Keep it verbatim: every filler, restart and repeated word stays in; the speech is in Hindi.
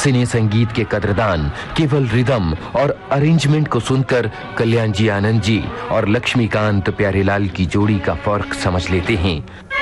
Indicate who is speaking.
Speaker 1: सिने संगीत के कद्रदान केवल रिदम और अरेंजमेंट को सुनकर कल्याण जी आनंद जी और लक्ष्मीकांत प्यारेलाल की जोड़ी का फर्क समझ लेते हैं।